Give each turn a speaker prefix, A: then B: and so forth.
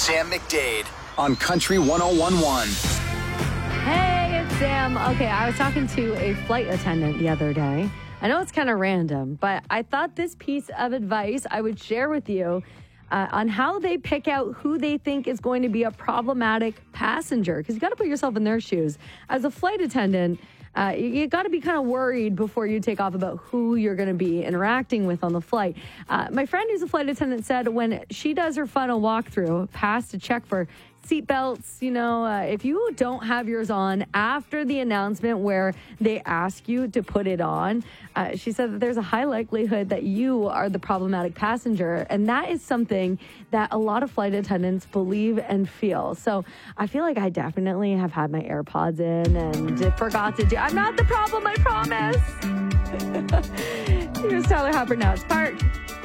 A: Sam McDade on Country 101.1.
B: Hey, it's Sam. Okay, I was talking to a flight attendant the other day. I know it's kind of random, but I thought this piece of advice I would share with you on how they pick out who they think is going to be a problematic passenger. Because you got to put yourself in their shoes. As a flight attendant, you got to be kind of worried before you take off about who you're going to be interacting with on the flight. My friend who's a flight attendant said when she does her final walkthrough, pass to check for seatbelts, if you don't have yours on after the announcement where they ask you to put it on, she said that there's a high likelihood that you are the problematic passenger. And that is something that a lot of flight attendants believe and feel. So I feel like I definitely have had my AirPods in and forgot to do. I'm not the problem, I promise. Here's Tyler Hopper now. It's Park.